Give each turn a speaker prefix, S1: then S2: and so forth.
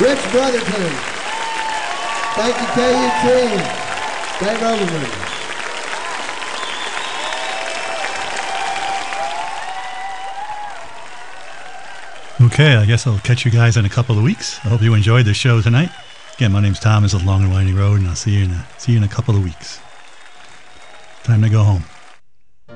S1: Rich Brotherton. Thank you, KUT. Dave Overman.
S2: Okay, I guess I'll catch you guys in a couple of weeks. I hope you enjoyed the show tonight. Again, my name's Thomas of Long and Winding Road, and I'll see you in a couple of weeks. Time to go home.